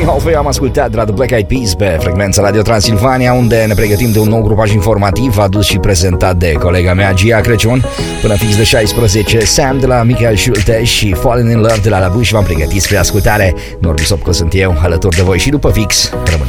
Morning Halfway am ascultat de la The Black Eyed Peas pe frecvența Radio Transilvania, unde ne pregătim de un nou grupaj informativ adus și prezentat de colega mea Gia Crăciun. Până fix de 16, Sam de la Michael Schulte și Falling in Love de la La Bush v-am pregătit spre ascultare. Norbi Sopco sunt eu, alături de voi și după fix. Rămâne